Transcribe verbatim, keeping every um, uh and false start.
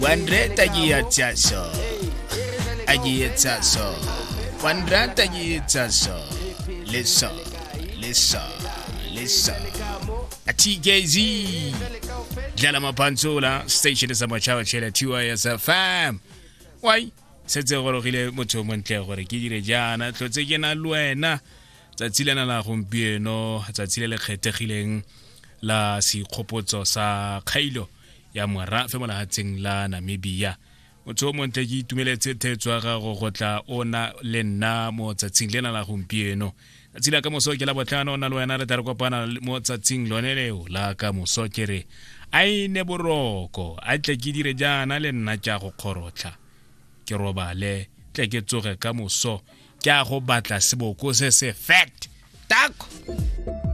Wandreta giyatsaso. Agiyatsaso. Wandreta giyatsaso. Listen, listen, listen. A T K Z. Dlala mapantsula station sa machawa chela T Y S F M. Why? Setse go rile motho montle gore ke dire jana tlotse ke na lwena tsatsile na gompieno tsatsile le kgethegileng la sikgopotso sa kgailo ya morafe mo lahatseng la Namibia. Motho montle ke itumeletse thetswa ga go gotla ona le nna mo tsatsing lena la gompieno. Tsila ka moso ke la botlano na lwena re tare kopana mo tsatsing lone leo la ka moso ke re ai ne boroko a tle ke dire jana le nna tja go kgorotla ke robale tle ke tsoge ka moso ke a go batla seboko se se fat tak